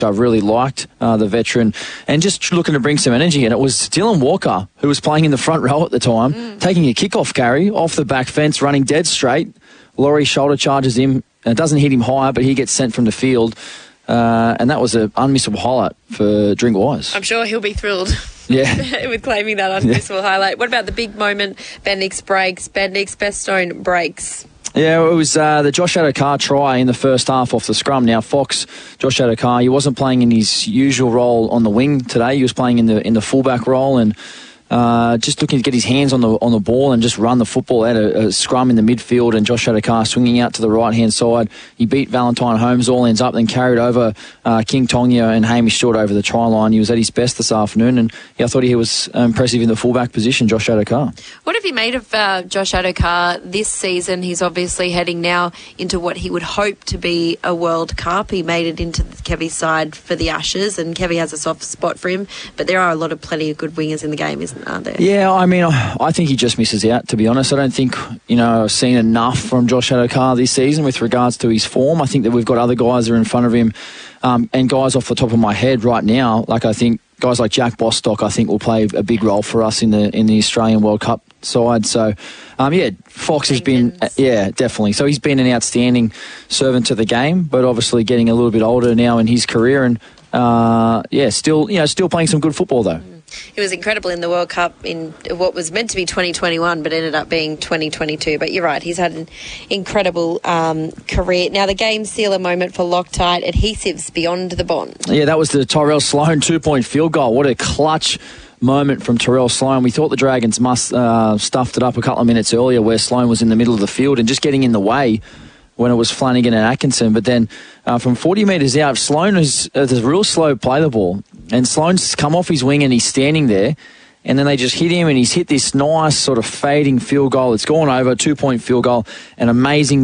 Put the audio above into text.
I really liked the veteran, and just looking to bring some energy. And it was Dylan Walker, who was playing in the front row at the time, taking a kickoff carry off the back fence, running dead straight. Laurie shoulder charges him, and it doesn't hit him high, but he gets sent from the field. And that was an unmissable highlight for Drinkwise. I'm sure he'll be thrilled. Yeah. With claiming that unmissable highlight. What about the big moment? Ben Nix breaks. Ben Nix, Bestone breaks. Yeah, it was the Josh Adokar try in the first half off the scrum. Now, Fox, Josh Adokar, he wasn't playing in his usual role on the wing today. He was playing in the fullback role, and just looking to get his hands on the ball and just run the football at a scrum in the midfield, and Josh Adokar swinging out to the right-hand side. He beat Valentine Holmes, all ends up, then carried over King Tonga and Hamish Stewart over the try line. He was at his best this afternoon, and I thought he was impressive in the fullback position, Josh Adokar. What have you made of Josh Adokar this season? He's obviously heading now into what he would hope to be a World Cup. He made it into Kevy's side for the Ashes, and Kevy has a soft spot for him, but there are plenty of good wingers in the game, aren't there? Yeah, I mean, I think he just misses out, to be honest. I don't think, I've seen enough from Josh Adokar this season with regards to his form. I think that we've got other guys that are in front of him, and guys off the top of my head right now, I think guys like Jack Bostock, I think, will play a big role for us in the Australian World Cup side. So, Fox has been, definitely. So he's been an outstanding servant to the game, but obviously getting a little bit older now in his career, and still playing some good football though. He was incredible in the World Cup in what was meant to be 2021 but ended up being 2022. But you're right, he's had an incredible career. Now, the game sealer moment for Loctite, adhesives beyond the bond. Yeah, that was the Tyrell Sloan 2-point field goal. What a clutch moment from Tyrell Sloan. We thought the Dragons must stuffed it up a couple of minutes earlier where Sloan was in the middle of the field and just getting in the way when it was Flanagan and Atkinson. But then from 40 metres out, Sloan is a real slow play the ball. And Sloan's come off his wing and he's standing there. And then they just hit him, and he's hit this nice sort of fading field goal. It's gone over, 2-point field goal, an amazing